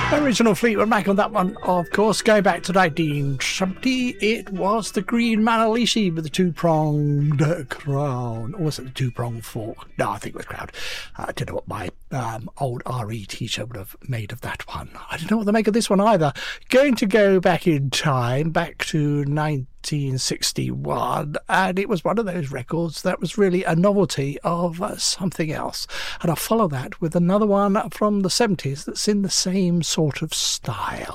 Original Fleetwood Mac on that one, of course. Going back to 1970, it was the Green Manalishi with the two-pronged crown. Or was it the two-pronged fork? No, I think it was crown. I don't know what my old RE t-shirt would have made of that one. I don't know what to make of this one either. Going to go back in time, back to 1961, and it was one of those records that was really a novelty of something else. And I'll follow that with another one from the 70s that's in the same sort of style.